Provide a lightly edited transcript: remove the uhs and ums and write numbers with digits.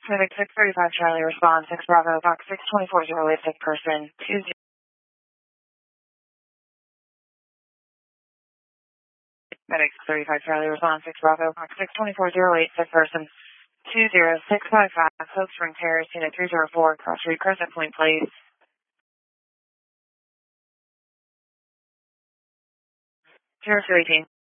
Civic 635 Charlie, response 6 Bravo, box 62408, sick person, 20. Medic 635 Charlie, response 6 Bravo, box 62408, sick person, 20655, Hope Spring Terrace, unit 304, Cross Street, Crescent Point, please. 0218.